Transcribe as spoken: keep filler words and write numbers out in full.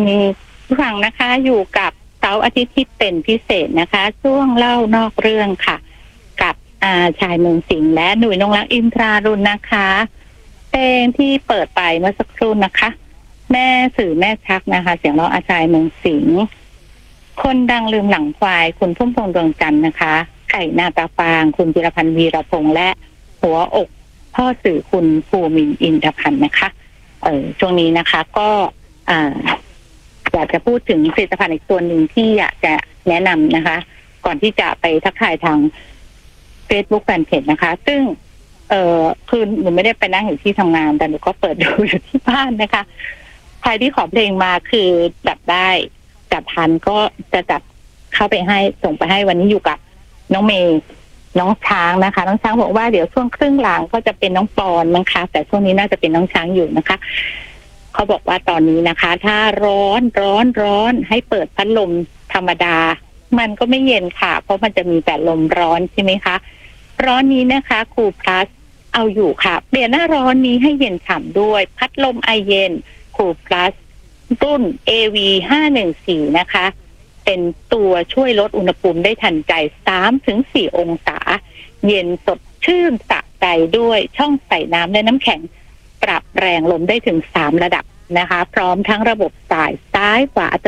ผู้ฟังนะคะอยู่กับเสาร์อาทิตย์ที่เป็นพิเศษนะคะช่วงเล่านอกเรื่องค่ะกับอาชายเมืองสิงห์และหนุ่ยนงรักอินทรารุณนะคะเพลงที่เปิดไปเมื่อสักครู่นะคะแม่สื่อแม่ชักนะคะเสียงร้องอาชายเมืองสิงห์คนดังลืมหลังควายคุณพุ่มพวงดวงจันทร์นะคะไก่นาตาฟางคุณจิรพันธ์วีรพงษ์และหัวอกพ่อสื่อคุณภูมินทร์อินทพันธ์นะคะเออช่วงนี้นะคะก็อ่าอยากจะพูดถึงผลิตภัณฑ์อีกตัวหนึ่งที่อยากจะแนะนำนะคะก่อนที่จะไปทักทายทาง Facebook แฟนเพจนะคะซึ่งเอ่อคือหนูไม่ได้ไปนั่งอยู่ที่ทำงานแต่หนูก็เปิดดูอยู่ที่บ้านนะคะใครที่ขอเพลงมาคือจัดได้จัดทันก็จะจัดเข้าไปให้ส่งไปให้วันนี้อยู่กับน้องเมย์น้องช้างนะคะน้องช้างบอกว่าเดี๋ยวช่วงครึ่งหลังก็จะเป็นน้องปอนนะคะแต่ช่วงนี้น่าจะเป็นน้องช้างอยู่นะคะเขาบอกว่าตอนนี้นะคะถ้าร้อนร้อนร้อนให้เปิดพัดลมธรรมดามันก็ไม่เย็นค่ะเพราะมันจะมีแต่ลมร้อนใช่ไหมคะร้อนนี้นะคะคูลพลัสเอาอยู่ค่ะเปลี่ยนหน้าร้อนนี้ให้เย็นฉ่ำด้วยพัดลมไอเย็นคูลพลัสรุ่น เอ วี ห้าหนึ่งสี่ นะคะเป็นตัวช่วยลดอุณหภูมิได้ทันใจ สามถึงสี่ องศาเย็นสดชื่นสะใจด้วยช่องใส่น้ำและน้ำแข็งปรับแรงลมได้ถึงสามระดับนะคะพร้อมทั้งระบบสายซ้ายขวา